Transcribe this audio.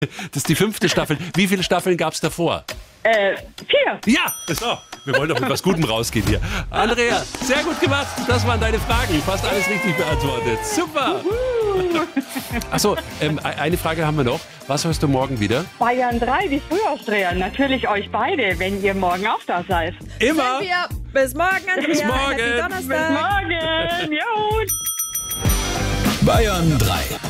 Das ist die 5. Staffel. Wie viele Staffeln gab es davor? 4. Ja, so. Wir wollen doch mit was Gutem rausgehen hier. Andrea, sehr gut gemacht. Das waren deine Fragen. Fast alles richtig beantwortet. Super. Achso, eine Frage haben wir noch. Was hörst du morgen wieder? Bayern 3, die Frühjahrsdreher. Natürlich euch beide, wenn ihr morgen auch da seid. Immer. Bis morgen, Andrea. Bis morgen. Happy Donnerstag. Bis morgen. Jo. Bayern 3.